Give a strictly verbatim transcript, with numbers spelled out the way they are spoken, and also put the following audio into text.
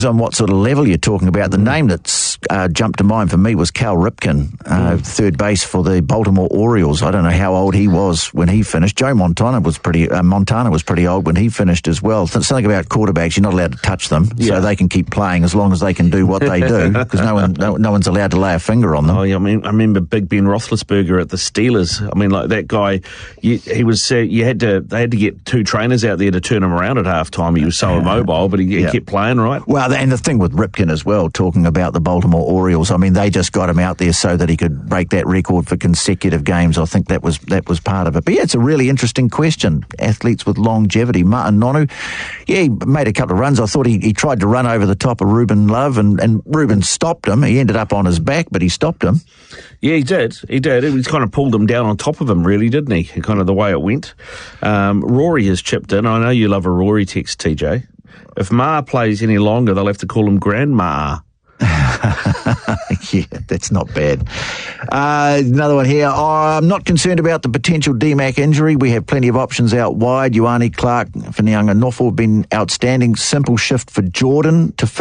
On what sort of level you're talking about. The name that's uh, jumped to mind for me was Cal Ripken, uh, mm. third base for the Baltimore Orioles. I don't know how old he was when he finished. Joe Montana was pretty uh, Montana was pretty old when he finished as well. Something about quarterbacks, you're not allowed to touch them, yeah. so they can keep playing as long as they can do what they do, because no one no, no one's allowed to lay a finger on them. Oh, yeah, I mean, I remember Big Ben Roethlisberger at the Steelers. I mean, like that guy, you, he was uh, you had to they had to get two trainers out there to turn him around at halftime. He was so immobile, but he, he yeah. kept playing, right? Well, and the thing with Ripken as well, talking about the Baltimore Orioles, I mean, they just got him out there so that he could break that record for consecutive games. I think that was that was part of it. But yeah, it's a really interesting question. Athletes with longevity. Martin Nonu, yeah, he made a couple of runs. I thought he, he tried to run over the top of Ruben Love, and, and Ruben stopped him. He ended up on his back, but he stopped him. Yeah, he did. He did. He kind of pulled him down on top of him, really, didn't he? Kind of the way it went. Um, Rory has chipped in. I know you love a Rory text, T J. If Ma plays any longer, they'll have to call him Grandma. Yeah, that's not bad. Uh, another one here. Oh, I'm not concerned about the potential D Mac injury. We have plenty of options out wide. Ioane Clark, Whananga Nofo have been outstanding. Simple shift for Jordan to